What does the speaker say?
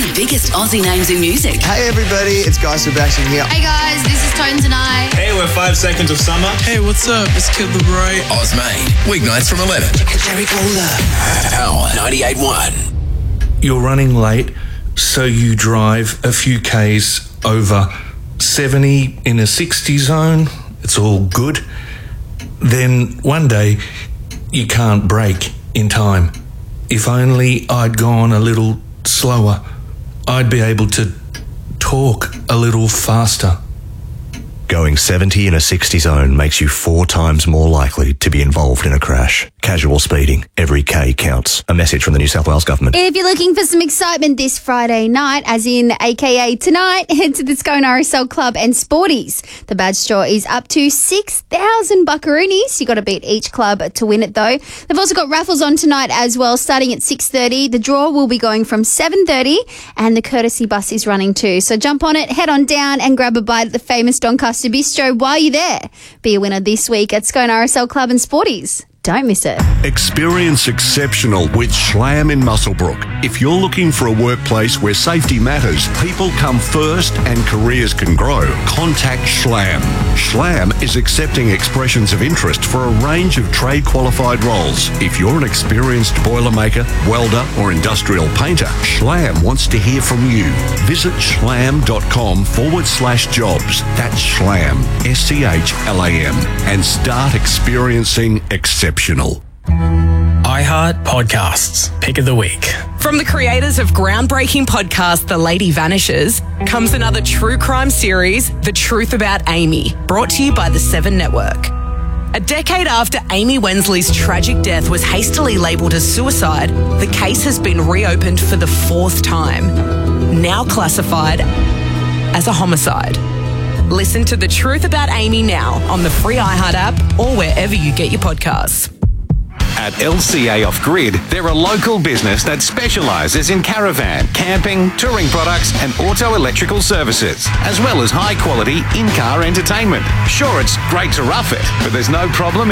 The biggest Aussie names in music. Hey everybody, it's Guy Sebastian here. Hey guys, this is Tones and I. Hey, we're 5 Seconds of Summer. Hey, what's up? It's Kid Laroi. Ozmade, weeknights from 11. Jerry Calder. Power 98.1. You're running late, so you drive a few Ks over 70 in a 60 zone. It's all good. Then one day, you can't brake in time. If only I'd gone a little slower, I'd be able to talk a little faster. Going 70 in a 60 zone makes you 4 times more likely to be involved in a crash. Casual speeding. Every K counts. A message from the New South Wales Government. If you're looking for some excitement this Friday night, as in AKA tonight, head to the Scone RSL Club and Sporties. The badge draw is up to 6,000 buckaroonies. You got to beat each club to win it though. They've also got raffles on tonight as well, starting at 6:30. The draw will be going from 7:30 and the courtesy bus is running too. So jump on it, head on down and grab a bite at the famous Doncaster Bistro while you're there. Be a winner this week at Scone RSL Club and Sporties. Don't miss it. Experience exceptional with Schlam in Muswellbrook. If you're looking for a workplace where safety matters, people come first and careers can grow, contact Schlam. Schlam is accepting expressions of interest for a range of trade qualified roles. If you're an experienced boilermaker, welder or industrial painter, Schlam wants to hear from you. Visit schlam.com/jobs. That's Schlam, SCHLAM, and start experiencing exceptional. iHeart Podcasts. Pick of the week. From the creators of groundbreaking podcast The Lady Vanishes comes another true crime series, The Truth About Amy, brought to you by the Seven Network. A decade after Amy Wensley's tragic death was hastily labelled as suicide, the case has been reopened for the 4th time, now classified as a homicide. Listen to The Truth About Amy now on the free iHeart app or wherever you get your podcasts. At LCA Off-Grid, they're a local business that specialises in caravan, camping, touring products and auto-electrical services, as well as high-quality in-car entertainment. Sure, it's great to rough it, but there's no problem